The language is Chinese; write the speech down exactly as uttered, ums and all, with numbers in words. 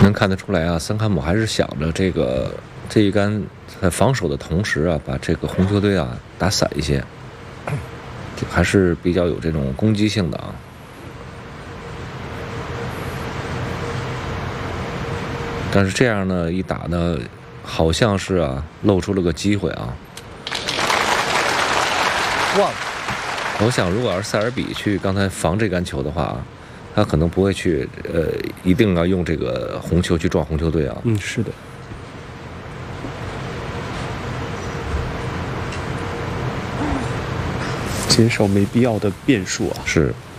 能看得出来啊，森坎姆还是想着这个这一杆在防守的同时啊，把这个红球队啊打散一些，还是比较有这种攻击性的啊。但是这样呢，一打呢，好像是啊露出了个机会啊。 忘了。 我想，如果要是塞尔比去刚才防这杆球的话，他可能不会去呃，一定要用这个红球去撞红球队啊。 嗯，是的。减少没必要的变数啊。 是。